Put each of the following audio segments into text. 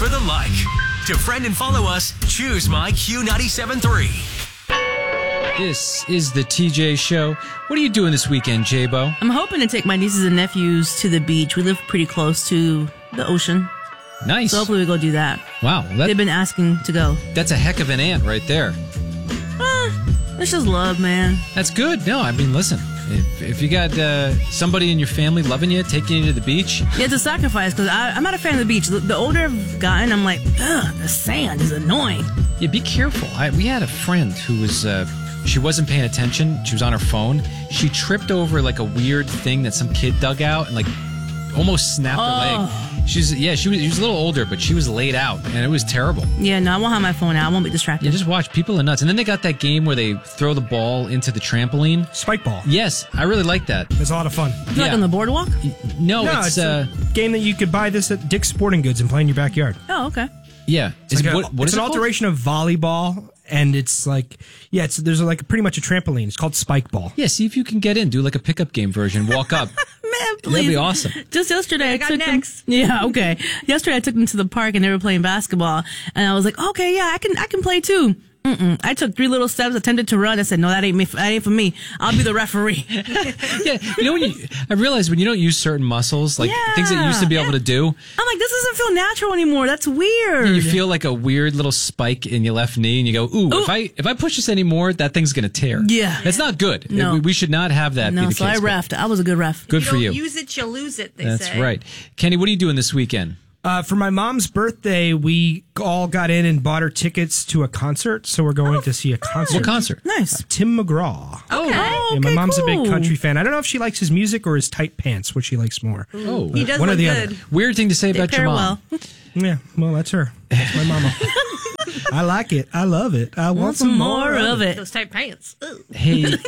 for the like. To friend and follow us, choose My Q97.3. This is the TJ Show. What are you doing this weekend, J-Bo? I'm hoping to take my nieces and nephews to the beach. We live pretty close to the ocean. Nice. So hopefully we go do that. Wow. They've been asking to go. That's a heck of an aunt right there. It's just love, man. That's good. No, I mean, listen, if you got somebody in your family loving you, taking you to the beach. Yeah, it's a sacrifice because I'm not a fan of the beach. The older I've gotten, I'm like, ugh, the sand is annoying. Yeah, be careful. We had a friend who was... she wasn't paying attention. She was on her phone. She tripped over like a weird thing that some kid dug out and like almost snapped her leg. She was a little older, but she was laid out and it was terrible. Yeah, no, I won't have my phone out. I won't be distracted. Yeah, just watch. People are nuts. And then they got that game where they throw the ball into the trampoline. Spike ball. Yes, I really like that. It's a lot of fun. Like on the boardwalk? No, it's a game that you could buy this at Dick's Sporting Goods and play in your backyard. Oh, okay. Yeah. It's What is an it alteration of volleyball, and it's like, there's like pretty much a trampoline. It's called Spike Ball. Yeah, see if you can get in. Do like a pickup game version. Walk up. Man, please. That'd be awesome. Just yesterday, I got took next. them. Yeah, okay. Yesterday, I took them to the park and they were playing basketball, and I was like, okay, yeah, I can play too. I took 3 little steps, attempted to run. I said, no, that ain't me. That ain't for me. I'll be the referee. Yeah, you know I realized when you don't use certain muscles, like things that you used to be able to do. I'm like, this doesn't feel natural anymore. That's weird. You feel like a weird little spike in your left knee, and you go, ooh. If I push this anymore, that thing's gonna tear. Yeah, that's not good. No. We should not have that. No, be the so case, I refed. I was a good ref. Good for you. If you don't use it, you lose it. They That's say. right. Kenny, what are you doing this weekend? For my mom's birthday, we all got in and bought her tickets to a concert, so we're going to see a concert. What concert? Nice. Tim McGraw. Okay. Yeah, my mom's a big country fan. I don't know if she likes his music or his tight pants, which she likes more. Oh, He does one or look the good. other. Weird thing to say They about your pair mom. well. Yeah, well, that's her. That's my mama. I like it. I love it. I want some more of it. Those tight pants. Ooh. Hey, Hey.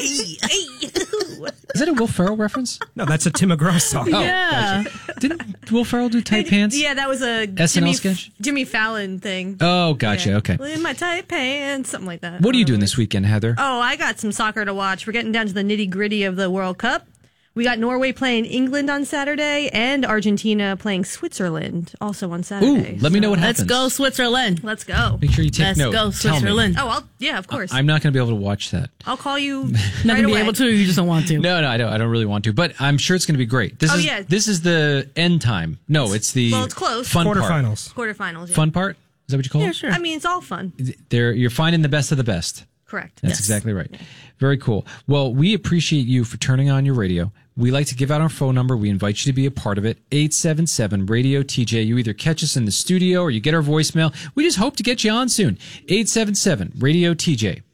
is that a Will Ferrell reference? No, that's a Tim McGraw song. Yeah. Didn't Will Ferrell do tight pants? Yeah, that was a SNL sketch? Jimmy Fallon thing. Oh, gotcha. Yeah. Okay. In my tight pants, something like that. What are you doing this weekend, Heather? Oh, I got some soccer to watch. We're getting down to the nitty gritty of the World Cup. We got Norway playing England on Saturday and Argentina playing Switzerland also on Saturday. Ooh, let me know what happens. Let's go, Switzerland. Let's go. Make sure you take Let's note. go, Tell me. Switzerland. Oh, of course. I'm not going to be able to watch that. I'll call you Not right gonna be away. able to. You just don't want to. No, I don't really want to, but I'm sure it's going to be great. This is the end time. No, it's the Well, it's close. fun part. Quarterfinals. Yeah. Fun part? Is that what you call Yeah, it? sure. I mean, it's all fun. You're finding the best of the best. Correct. That's exactly right. Very cool. Well, we appreciate you for turning on your radio. We like to give out our phone number. We invite you to be a part of it. 877-RADIO-TJ. You either catch us in the studio or you get our voicemail. We just hope to get you on soon. 877-RADIO-TJ.